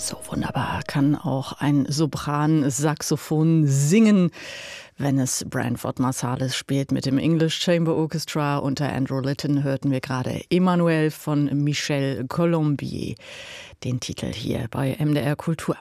So wunderbar kann auch ein Sopran-Saxophon singen, wenn es Branford Marsalis spielt mit dem English Chamber Orchestra. Unter Andrew Litton hörten wir gerade Emmanuel von Michel Colombier, den Titel hier bei MDR Kultur.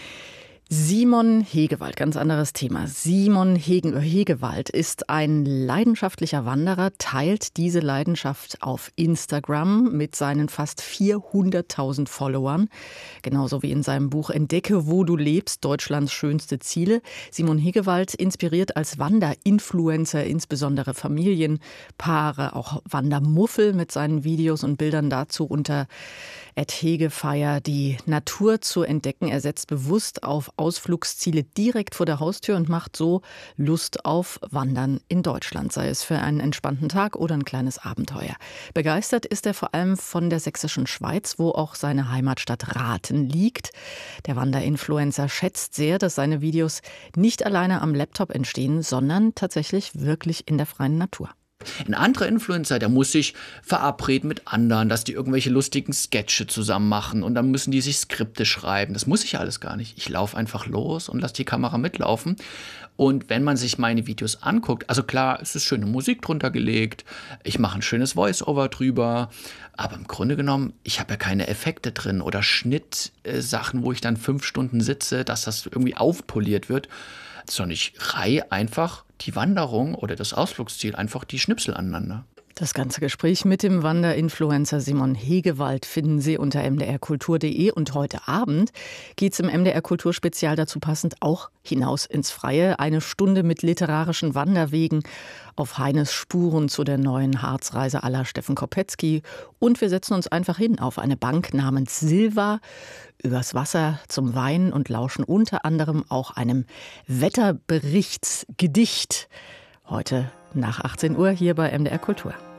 Simon Hegewald, ganz anderes Thema. Simon Hegewald ist ein leidenschaftlicher Wanderer, teilt diese Leidenschaft auf Instagram mit seinen fast 400.000 Followern. Genauso wie in seinem Buch Entdecke, wo du lebst, Deutschlands schönste Ziele. Simon Hegewald inspiriert als Wanderinfluencer insbesondere Familien, Paare, auch Wandermuffel mit seinen Videos und Bildern dazu unter @Hegefeier die Natur zu entdecken. Er setzt bewusst auf Ausflugsziele direkt vor der Haustür und macht so Lust auf Wandern in Deutschland, sei es für einen entspannten Tag oder ein kleines Abenteuer. Begeistert ist er vor allem von der sächsischen Schweiz, wo auch seine Heimatstadt Rathen liegt. Der Wanderinfluencer schätzt sehr, dass seine Videos nicht alleine am Laptop entstehen, sondern tatsächlich wirklich in der freien Natur. Ein anderer Influencer, der muss sich verabreden mit anderen, dass die irgendwelche lustigen Sketche zusammen machen und dann müssen die sich Skripte schreiben. Das muss ich alles gar nicht. Ich laufe einfach los und lasse die Kamera mitlaufen. Und wenn man sich meine Videos anguckt, also klar, es ist schöne Musik drunter gelegt, ich mache ein schönes Voice-Over drüber, aber im Grunde genommen, ich habe ja keine Effekte drin oder Schnittsachen, wo ich dann 5 Stunden sitze, dass das irgendwie aufpoliert wird, sondern ich reihe einfach die Wanderung oder das Ausflugsziel einfach die Schnipsel aneinander. Das ganze Gespräch mit dem Wanderinfluencer Simon Hegewald finden Sie unter mdrkultur.de und heute Abend geht es im MDR Kultur Spezial dazu passend auch hinaus ins Freie. 1 Stunde mit literarischen Wanderwegen auf Heines Spuren zu der neuen Harzreise à la Steffen Kopetzky. Und wir setzen uns einfach hin auf eine Bank namens Silva übers Wasser zum Wein und lauschen unter anderem auch einem Wetterberichtsgedicht. Heute nach 18 Uhr hier bei MDR Kultur.